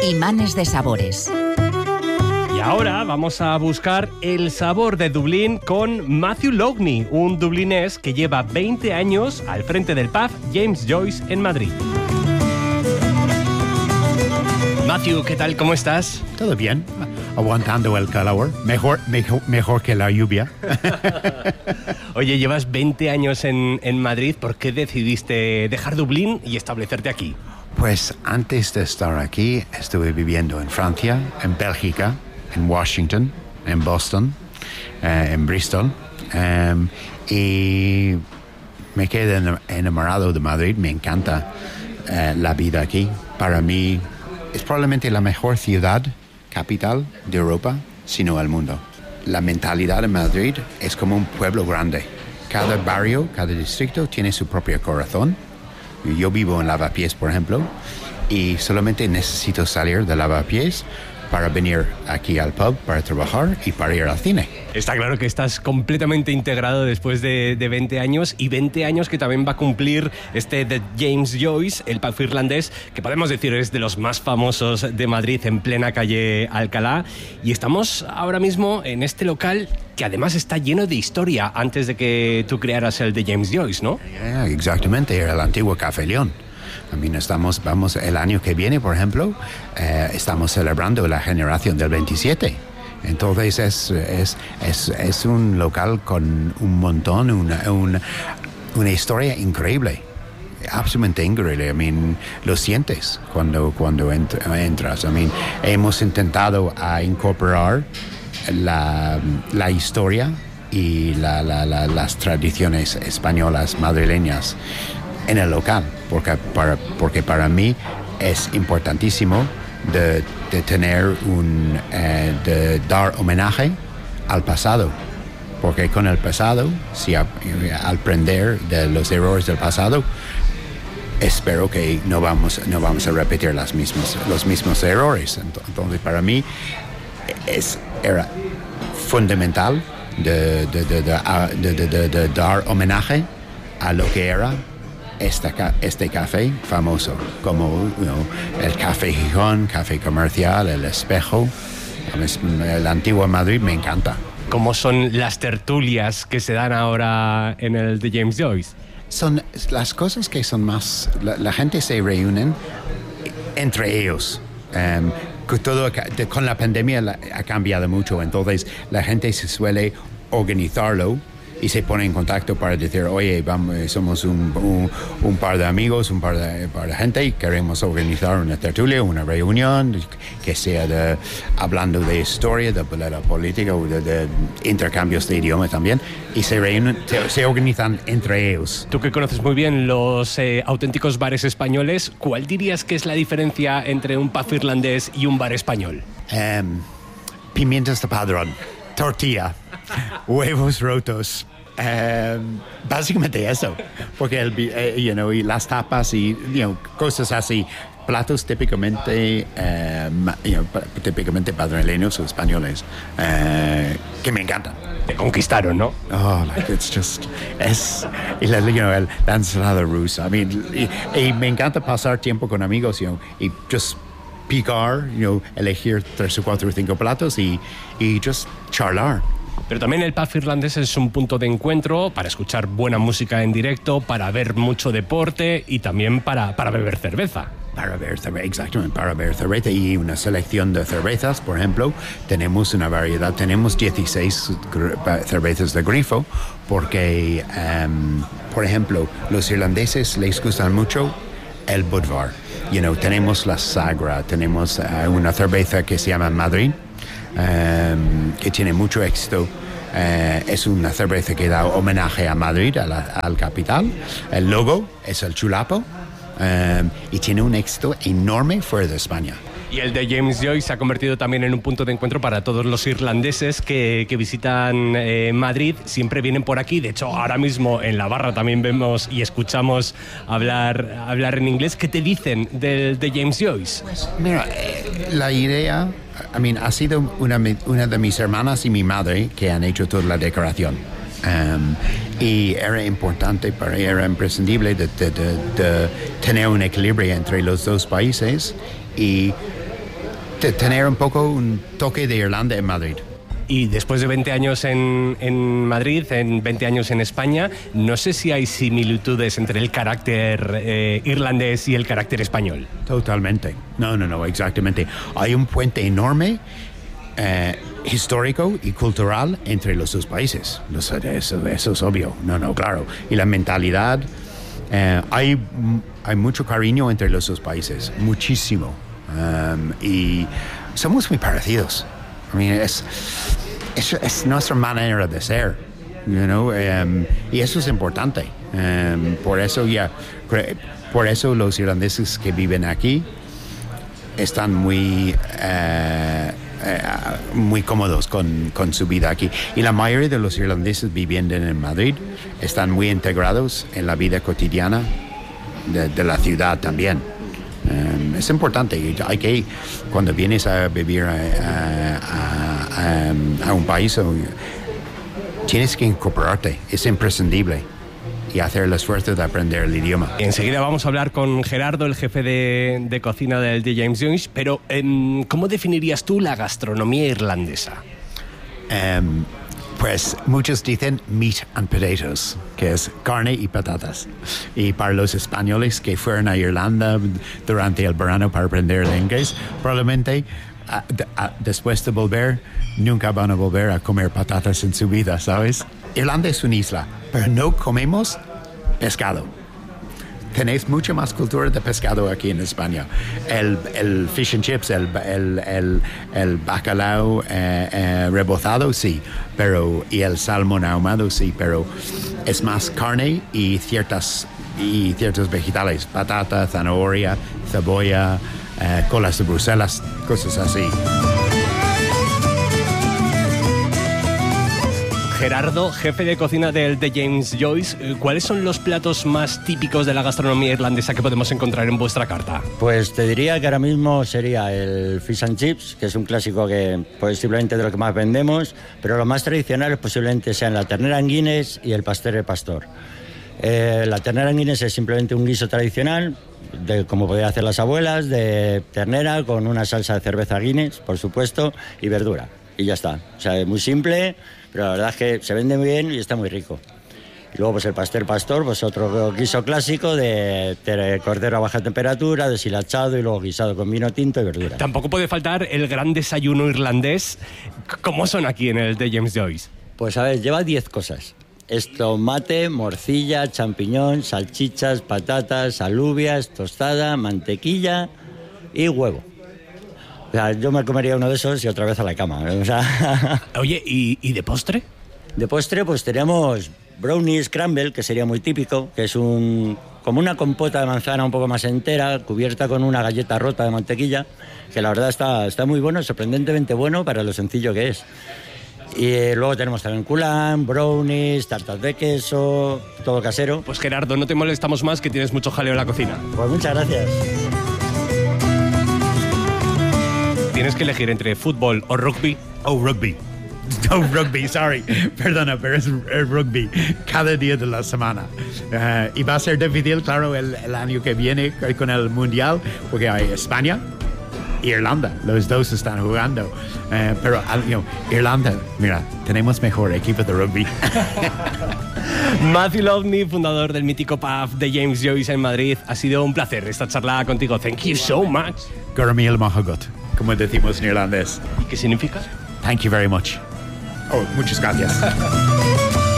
Imanes de sabores. Y ahora vamos a buscar el sabor de Dublín con Matthew Loughney, un dublinés que lleva 20 años al frente del pub James Joyce en Madrid. Matthew, ¿qué tal? ¿Cómo estás? Todo bien, aguantando el calor, mejor que la lluvia. Oye, llevas 20 años en Madrid, ¿por qué decidiste dejar Dublín y establecerte aquí? Pues antes de estar aquí estuve viviendo en Francia, en Bélgica, en Washington, en Boston, en Bristol, y me quedé enamorado de Madrid. Me encanta la vida aquí. Para mí es probablemente la mejor ciudad, capital de Europa, si no el mundo. La mentalidad de Madrid es como un pueblo grande. Cada barrio, cada distrito tiene su propio corazón. Yo vivo en Lavapiés, por ejemplo, y solamente necesito salir de Lavapiés para venir aquí al pub, para trabajar y para ir al cine. Está claro que estás completamente integrado después de 20 años y 20 años que también va a cumplir The James Joyce, el pub irlandés, que podemos decir es de los más famosos de Madrid, en plena calle Alcalá. Y estamos ahora mismo en este local que además está lleno de historia antes de que tú crearas el The James Joyce, ¿no? Exactamente, era el antiguo Café León. Vamos el año que viene, por ejemplo, estamos celebrando la generación del 27. Entonces es un local con un montón, una historia increíble, absolutamente increíble. Lo sientes cuando entras. Hemos intentado incorporar la historia y las tradiciones españolas madrileñas en el local, porque para mí es importantísimo de tener de dar homenaje al pasado, porque con el pasado, si al aprender de los errores del pasado, espero que no vamos a repetir los mismos errores. Entonces para mí era fundamental de dar homenaje a lo que era este café famoso, como el Café Gijón, Café Comercial, el Espejo. El antiguo Madrid me encanta. ¿Cómo son las tertulias que se dan ahora en el The James Joyce? Son las cosas que son más... La gente se reúnen entre ellos. Con la pandemia ha cambiado mucho, entonces la gente se suele organizarlo y se pone en contacto para decir, oye, somos un par de amigos, un par de gente y queremos organizar una tertulia, una reunión que sea hablando de historia, de la política o de intercambios de idioma también, y se reúnen, se organizan entre ellos. Tú que conoces muy bien los auténticos bares españoles, ¿cuál dirías que es la diferencia entre un pub irlandés y un bar español? Pimientos de padrón, tortilla, huevos rotos, básicamente eso, porque y las tapas y cosas así, platos típicamente madrileños o españoles, que me encantan. Te conquistaron, ¿no? Oh, la ensalada rusa. Y me encanta pasar tiempo con amigos, y just picar, elegir 3 o 4 o 5 platos y just charlar. Pero también el pub irlandés es un punto de encuentro para escuchar buena música en directo, para ver mucho deporte y también para beber cerveza. Exactamente, para beber cerveza y una selección de cervezas. Por ejemplo, tenemos una variedad, tenemos 16 cervezas de grifo, porque, por ejemplo, los irlandeses les gustan mucho el Budvar. Tenemos la Sagra, tenemos una cerveza que se llama Madrid, que tiene mucho éxito. Es una cerveza que da homenaje a Madrid, al capital. El logo es el chulapo, y tiene un éxito enorme fuera de España. Y el The James Joyce se ha convertido también en un punto de encuentro para todos los irlandeses que visitan Madrid. Siempre vienen por aquí. De hecho, ahora mismo en la barra también vemos y escuchamos hablar en inglés. ¿Qué te dicen del The James Joyce? Pues, mira, la idea, ha sido una de mis hermanas y mi madre que han hecho toda la decoración. Y era importante para ella, era imprescindible de tener un equilibrio entre los dos países y tener un poco un toque de Irlanda en Madrid. Y después de 20 años en Madrid, en 20 años en España, no sé si hay similitudes entre el carácter irlandés y el carácter español. Totalmente. No, exactamente. Hay un puente enorme histórico y cultural entre los dos países. Eso es obvio. No, claro. Y la mentalidad, hay mucho cariño entre los dos países, muchísimo. Y somos muy parecidos. I mean, es nuestra manera de ser, y eso es importante. Por eso los irlandeses que viven aquí están muy cómodos con su vida aquí. Y la mayoría de los irlandeses viviendo en Madrid están muy integrados en la vida cotidiana de la ciudad también. Es importante. Hay que, cuando vienes a vivir a un país, tienes que incorporarte. Es imprescindible. Y hacer el esfuerzo de aprender el idioma. Enseguida vamos a hablar con Gerardo, el jefe de cocina del The James Joyce, pero ¿cómo definirías tú la gastronomía irlandesa? Pues muchos dicen meat and potatoes, que es carne y patatas. Y para los españoles que fueron a Irlanda durante el verano para aprender el inglés, probablemente después de volver, nunca van a volver a comer patatas en su vida, ¿sabes? Irlanda es una isla, pero no comemos pescado. Tenéis mucha más cultura de pescado aquí en España. El fish and chips, el bacalao rebozado, sí, y el salmón ahumado, sí, pero es más carne y ciertos vegetales, patata, zanahoria, cebolla, colas de Bruselas, cosas así. Gerardo, jefe de cocina del The James Joyce, ¿cuáles son los platos más típicos de la gastronomía irlandesa que podemos encontrar en vuestra carta? Pues te diría que ahora mismo sería el fish and chips, que es un clásico que posiblemente de lo que más vendemos, pero lo más tradicional posiblemente sean la ternera en Guinness y el pastel de pastor. La ternera en Guinness es simplemente un guiso tradicional, como podían hacer las abuelas, de ternera con una salsa de cerveza Guinness, por supuesto, y verdura. Y ya está. O sea, es muy simple, pero la verdad es que se vende muy bien y está muy rico. Y luego pues el pastel pastor, pues otro guiso clásico de cordero a baja temperatura, deshilachado y luego guisado con vino tinto y verdura. Tampoco puede faltar el gran desayuno irlandés. ¿Cómo son aquí en el The James Joyce? Pues a ver, lleva 10 cosas. Es tomate, morcilla, champiñón, salchichas, patatas, alubias, tostada, mantequilla y huevo. O sea, yo me comería uno de esos y otra vez a la cama. O sea... Oye, ¿y de postre? De postre pues tenemos brownie scramble, que sería muy típico, que es como una compota de manzana un poco más entera, cubierta con una galleta rota de mantequilla, que la verdad está muy bueno, sorprendentemente bueno para lo sencillo que es. Y luego tenemos también culán, brownies, tartas de queso, todo casero. Pues Gerardo, no te molestamos más, que tienes mucho jaleo en la cocina. Pues muchas gracias. Tienes que elegir entre fútbol o rugby. Oh, rugby. No, rugby, sorry. Perdona, pero es rugby cada día de la semana. Y va a ser difícil, claro, el año que viene con el Mundial, porque hay España e Irlanda. Los dos están jugando. Pero, Irlanda, mira, tenemos mejor equipo de rugby. Matthew Loughney, fundador del mítico pub de James Joyce en Madrid. Ha sido un placer esta charla contigo. Thank you so much. Gormil Mahagot, como decimos en irlandés. ¿Y qué significa? Thank you very much. Oh, muchas gracias.